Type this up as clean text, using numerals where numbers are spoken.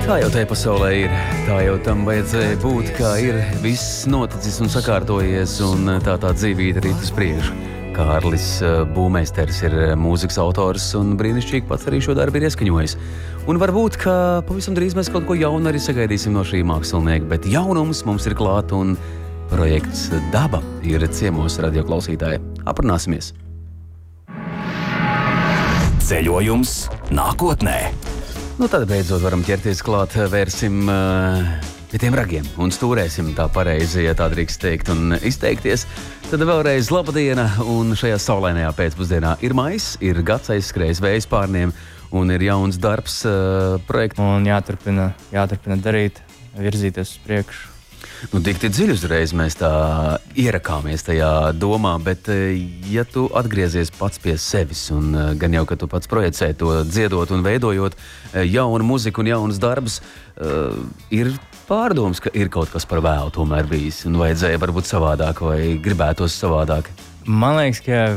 Kā jau tai pasaulē ir, tā jau tam vajadzēja būt, kā ir viss noticis un sakārtojies, un tā dzīvība rīt uz priekšu. Kārlis Būmeisters ir mūzikas autors un brīnišķīgi pats arī šo darbu ir ieskaņojis. Un varbūt, ka pavisam drīz mēs kaut ko jaunu arī sagaidīsim no šī mākslinieka, bet jaunums mums ir klāt un projekts Daba ir ciemos radio klausītāji. Aprunāsimies! Ceļojums nākotnē. Nu, tad beidzot varam ķerties klāt, vērsim pie tiem ragiem un stūrēsim tā pareizi, ja tā drīkst teikt un izteikties. Tad vēlreiz laba diena, un šajā saulainajā pēcpusdienā ir maijs, ir gads aizskrējis vējas pārniem un ir jauns darbs projekts. Un jāturpina darīt, virzīties uz priekšu. Nu, tik dziļi uzreiz mēs tā ierakāmies tajā domā, bet ja tu atgriezies pats pie sevis un gan jau, ka tu pats projicē to dziedot un veidojot jaunu muziku un jaunus darbus, ir pārdoms, ka ir kaut kas par vēlu tomēr bijis un vajadzēja varbūt savādāk vai gribētos savādāk? Man liekas, ka